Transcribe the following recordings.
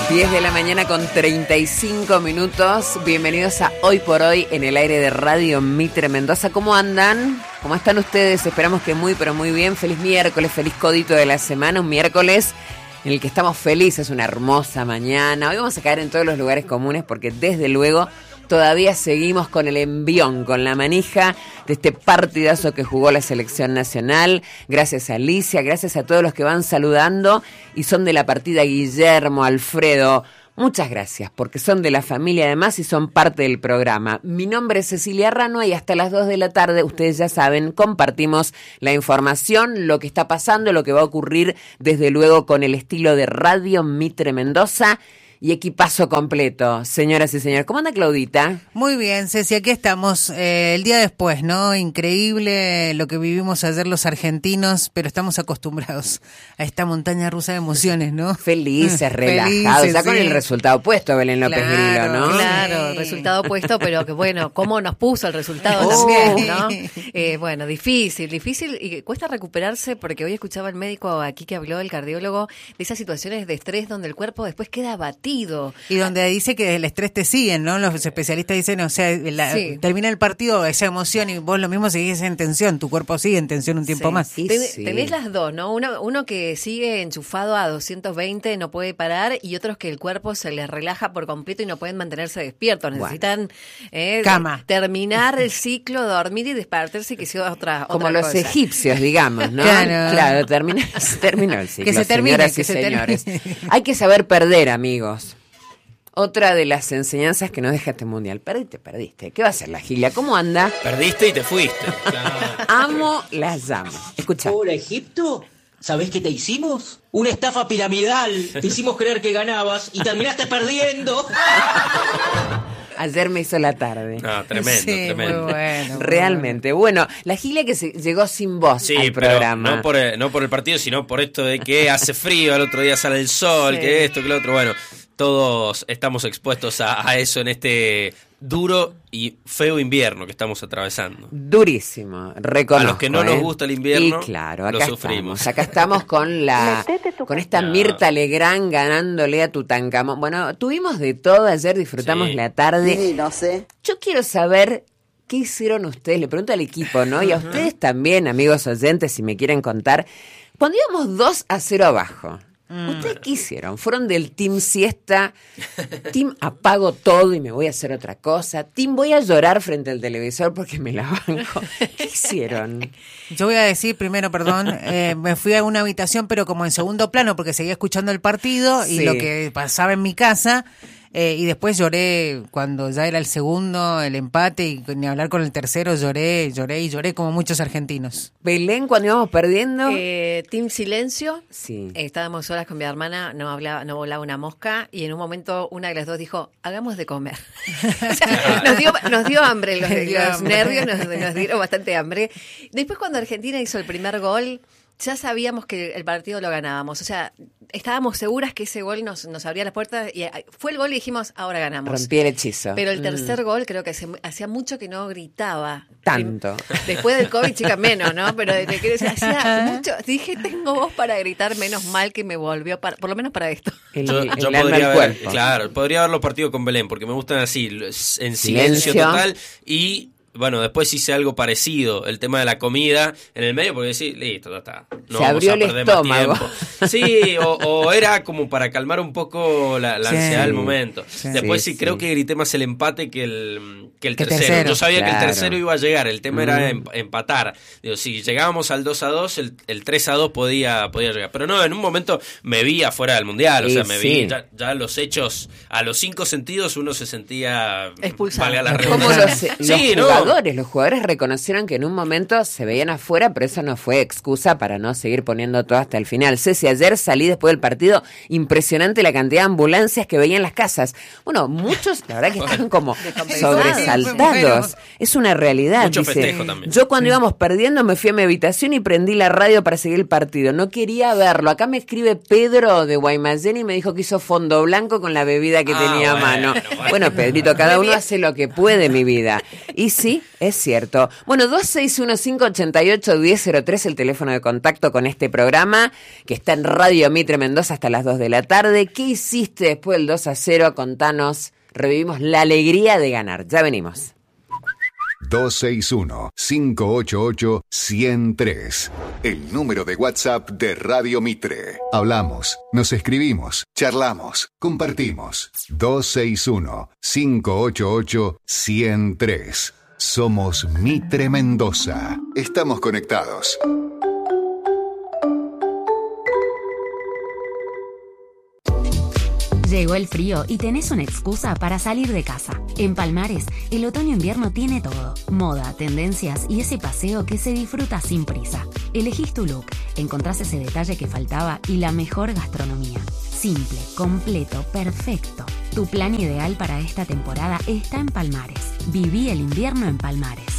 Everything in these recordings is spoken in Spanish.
10 de la mañana con 35 minutos. Bienvenidos a Hoy por Hoy en el aire de Radio Mitre Mendoza. ¿Cómo andan? ¿Cómo están ustedes? Esperamos que muy, pero muy bien. Feliz miércoles, feliz codito de la semana. Un miércoles en el que estamos felices, una hermosa mañana. Hoy vamos a caer en todos los lugares comunes porque desde luego todavía seguimos con el envión, con la manija de este partidazo que jugó la selección nacional. Gracias a Alicia, gracias a todos los que van saludando y son de la partida: Guillermo, Alfredo. Muchas gracias, porque son de la familia además y son parte del programa. Mi nombre es Cecilia Rano y hasta las 2 de la tarde, ustedes ya saben, compartimos la información, lo que está pasando, lo que va a ocurrir desde luego con el estilo de Radio Mitre Mendoza. Y equipazo completo, señoras y señores. ¿Cómo anda Claudita? Muy bien, Ceci, aquí estamos el día después, ¿no? Increíble lo que vivimos ayer los argentinos, pero estamos acostumbrados a esta montaña rusa de emociones, ¿no? Felices, relajados, Felices, ya con el resultado puesto, Belén López Grillo, ¿no? Claro, el resultado puesto, pero que bueno, cómo nos puso el resultado también, ¿no? Bueno, difícil, y cuesta recuperarse, porque hoy escuchaba al médico aquí que habló, el cardiólogo, de esas situaciones de estrés donde el cuerpo después queda abatido. Y donde dice que el estrés te sigue, ¿no? Los especialistas dicen, o sea, termina el partido, esa emoción, y vos lo mismo seguís en tensión, tu cuerpo sigue en tensión un tiempo más. Tenés las dos, ¿no? Uno que sigue enchufado a 220, no puede parar, y otros que el cuerpo se les relaja por completo y no pueden mantenerse despiertos. Necesitan cama, terminar el ciclo, dormir y despertarse y que sea otra como otra los cosa. Egipcios, digamos, ¿no? Claro, terminó el ciclo. Que se termine, señoras y señores. Hay que saber perder, amigos. Otra de las enseñanzas que nos deja este mundial. Perdiste. ¿Qué va a hacer la Gilia? ¿Cómo anda? Perdiste y te fuiste. Claro. Amo las llamas. Escucha. Hola, Egipto. ¿Sabés qué te hicimos? Una estafa piramidal. Te hicimos creer que ganabas y terminaste perdiendo. Ayer me hizo la tarde. No, tremendo, sí, tremendo. Muy bueno, realmente. Bueno, la Gilia que llegó sin voz al programa. Pero no por el partido, sino por esto de que hace frío, al otro día sale el sol, que esto, que lo otro. Bueno, todos estamos expuestos a eso en este duro y feo invierno que estamos atravesando. Durísimo, reconozco. A los que no nos gusta el invierno, y claro, acá lo sufrimos. Acá estamos con con esta Mirta Legrand ganándole a Tutankamón. Bueno, tuvimos de todo, ayer disfrutamos la tarde. Sí, no sé. Yo quiero saber qué hicieron ustedes, le pregunto al equipo, ¿no? Y a ustedes también, amigos oyentes, si me quieren contar. Cuando íbamos 2-0 abajo, ¿ustedes qué hicieron? ¿Fueron del team siesta? ¿Team apago todo y me voy a hacer otra cosa? ¿Team voy a llorar frente al televisor porque me la banco? ¿Qué hicieron? Yo voy a decir primero, perdón, me fui a una habitación, pero como en segundo plano, porque seguía escuchando el partido y lo que pasaba en mi casa. Y después lloré cuando ya era el segundo, el empate, y ni hablar con el tercero, lloré como muchos argentinos. Belén, cuando íbamos perdiendo. Team Silencio. Sí. Estábamos solas con mi hermana, no volaba una mosca, y en un momento una de las dos dijo, hagamos de comer. O sea, nos dio hambre, los nervios nos dieron bastante hambre. Después cuando Argentina hizo el primer gol, ya sabíamos que el partido lo ganábamos. O sea, estábamos seguras que ese gol nos abría las puertas y fue el gol y dijimos, ahora ganamos. Rompí el hechizo. Pero el tercer gol creo que hacía mucho que no gritaba. Tanto. Después del COVID, chica, menos, ¿no? Pero hacía mucho. Dije, tengo voz para gritar, menos mal que me volvió, por lo menos para esto. Yo podría haberlo partido con Belén, porque me gustan así, en silencio total. Y bueno, después hice algo parecido, el tema de la comida en el medio, porque decís, listo, ya está. No se abrió el estómago. Sí, o era como para calmar un poco la ansiedad del momento. Después creo que grité más el empate que el tercero. Yo sabía que el tercero iba a llegar, el tema era empatar. Digo, si llegábamos al 2-2, el 3-2 podía llegar. Pero no, en un momento me vi afuera del Mundial, o sea, me vi ya los hechos, a los 5 sentidos uno se sentía expulsado. Valga la como redundancia. Los jugadores reconocieron que en un momento se veían afuera, pero eso no fue excusa para no seguir poniendo todo hasta el final. Ceci, ayer salí después del partido, impresionante la cantidad de ambulancias que veía en las casas. Bueno, muchos, la verdad que están como sobresaltados. Es una realidad. Mucho dice, festejo también. yo cuando íbamos perdiendo me fui a mi habitación y prendí la radio para seguir el partido. No quería verlo. Acá me escribe Pedro de Guaymallén y me dijo que hizo fondo blanco con la bebida que tenía a mano. Bueno, Pedrito, cada uno hace lo que puede, mi vida. Y sí, Sí. Es cierto. Bueno, 2615881003, el teléfono de contacto con este programa, que está en Radio Mitre Mendoza hasta las 2 de la tarde. ¿Qué hiciste después del 2-0? Contanos. Revivimos la alegría de ganar. Ya venimos. 261-588-103. El número de WhatsApp de Radio Mitre. Hablamos, nos escribimos, charlamos, compartimos. 261-588-103. Somos Mitre Mendoza. Estamos conectados. Llegó el frío y tenés una excusa para salir de casa. En Palmares, el otoño-invierno tiene todo. Moda, tendencias y ese paseo que se disfruta sin prisa. Elegís tu look, encontrás ese detalle que faltaba y la mejor gastronomía. Simple, completo, perfecto. Tu plan ideal para esta temporada está en Palmares. Viví el invierno en Palmares.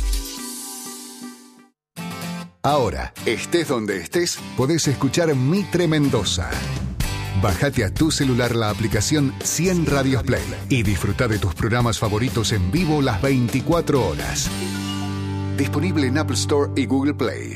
Ahora, estés donde estés, podés escuchar Mitre Mendoza. Bájate a tu celular la aplicación 100 Radios Play y disfruta de tus programas favoritos en vivo las 24 horas. Disponible en Apple Store y Google Play.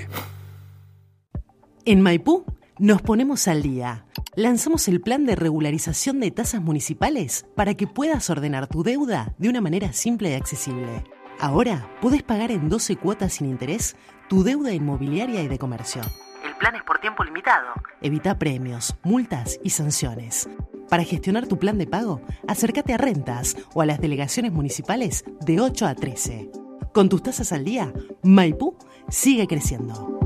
En Maipú nos ponemos al día. Lanzamos el plan de regularización de tasas municipales para que puedas ordenar tu deuda de una manera simple y accesible. Ahora podés pagar en 12 cuotas sin interés tu deuda inmobiliaria y de comercio. El plan es por tiempo limitado. Evita premios, multas y sanciones. Para gestionar tu plan de pago, acércate a Rentas o a las delegaciones municipales de 8 a 13. Con tus tasas al día, Maipú sigue creciendo.